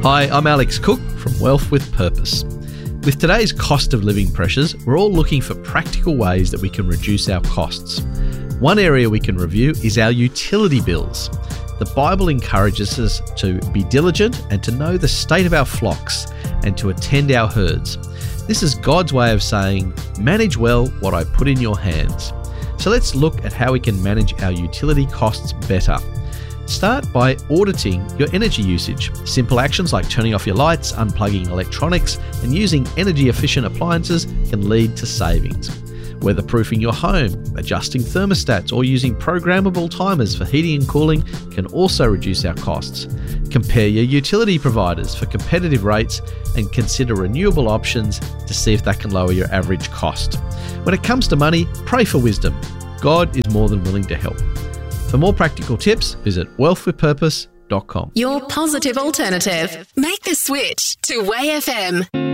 Hi, I'm Alex Cook from Wealth with Purpose. With today's cost of living pressures, we're all looking for practical ways that we can reduce our costs. One area we can review is our utility bills. The Bible encourages us to be diligent and to know the state of our flocks and to attend our herds. This is God's way of saying, manage well what I put in your hands. So let's look at how we can manage our utility costs better. Start by auditing your energy usage. Simple actions like turning off your lights, unplugging electronics, and using energy-efficient appliances can lead to savings. Weatherproofing your home, adjusting thermostats, or using programmable timers for heating and cooling can also reduce our costs. Compare your utility providers for competitive rates and consider renewable options to see if that can lower your average cost. When it comes to money, pray for wisdom. God is more than willing to help. For more practical tips, visit wealthwithpurpose.com. Your positive alternative. Make the switch to Way FM.